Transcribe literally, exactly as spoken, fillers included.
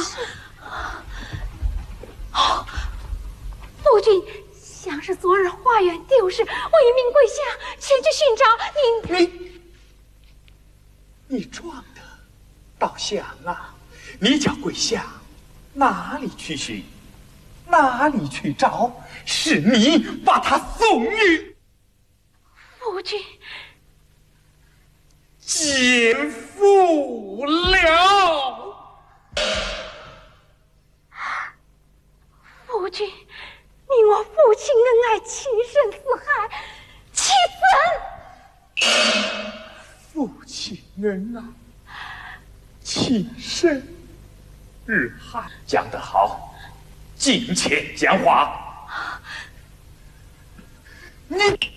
哦，夫君，想是昨日花园丢失，我一命跪下前去寻找您。 你，你装的倒像啊！你叫跪下，哪里去寻？哪里去找？是你把他送于夫君。 奸夫了！ 夫君，命我父亲恩爱，亲生四害，岂曾？ 父亲恩爱，亲生日害，讲得好，尽且讲话。你。